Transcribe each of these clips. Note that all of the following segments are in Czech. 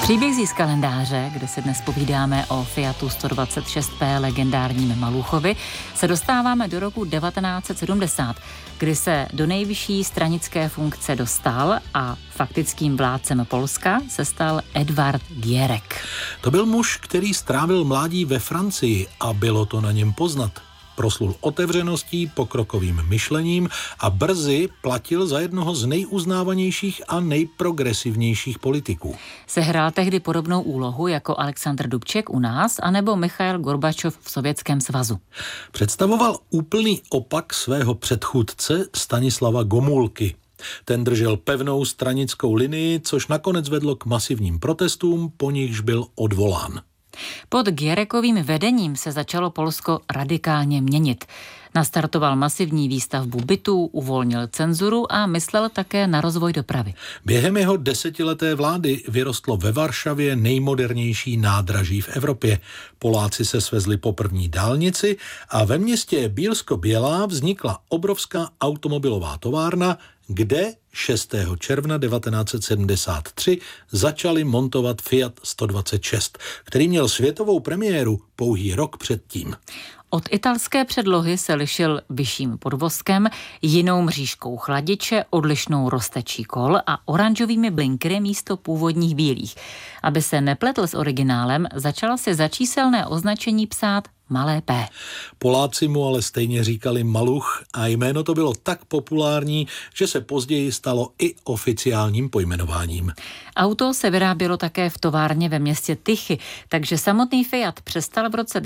Příběh z kalendáře, kde si dnes povídáme o Fiatu 126P legendárním Maluchovi, se dostáváme do roku 1970, kdy se do nejvyšší stranické funkce dostal a faktickým vládcem Polska se stal Edvard Gierek. To byl muž, který strávil mládí ve Francii a bylo to na něm poznat. Proslul otevřeností, pokrokovým myšlením a brzy platil za jednoho z nejuznávanějších a nejprogresivnějších politiků. Sehrál tehdy podobnou úlohu jako Alexandr Dubček u nás anebo Michail Gorbačov v Sovětském svazu. Představoval úplný opak svého předchůdce Stanislava Gomulky. Ten držel pevnou stranickou linii, což nakonec vedlo k masivním protestům, po nichž byl odvolán. Pod Gierekovým vedením se začalo Polsko radikálně měnit. Nastartoval masivní výstavbu bytů, uvolnil cenzuru a myslel také na rozvoj dopravy. Během jeho 10leté vlády vyrostlo ve Varšavě nejmodernější nádraží v Evropě. Poláci se svezli po první dálnici a ve městě Bílsko-Bělá vznikla obrovská automobilová továrna, kde 6. června 1973 začali montovat Fiat 126, který měl světovou premiéru pouhý rok předtím. Od italské předlohy se lišil vyšším podvozkem, jinou mřížkou chladiče, odlišnou roztečí kol a oranžovými blinkery místo původních bílých. Aby se nepletl s originálem, začala se za číselné označení psát malé P. Poláci mu ale stejně říkali Maluch a jméno to bylo tak populární, že se později stalo i oficiálním pojmenováním. Auto se vyrábělo také v továrně ve městě Tychy, takže samotný Fiat přestal v roce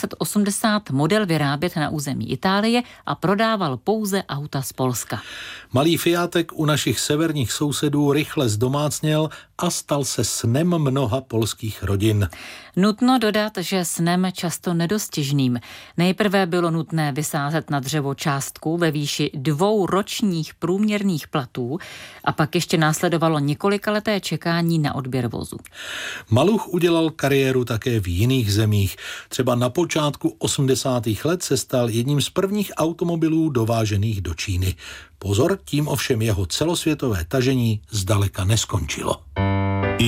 1980 model vyrábět na území Itálie a prodával pouze auta z Polska. Malý Fiatek u našich severních sousedů rychle zdomácněl a stal se snem mnoha polských rodin. Nutno dodat, že snem často nedostižným. Nejprve bylo nutné vysázet na dřevo částku ve výši 2 ročních průměrných platů a pak ještě následovalo několikaleté čekání na odběr vozu. Maluch udělal kariéru také v jiných zemích. Třeba na počátku 80. let se stal jedním z prvních automobilů dovážených do Číny. Pozor, tím ovšem jeho celosvětové tažení zdaleka neskončilo.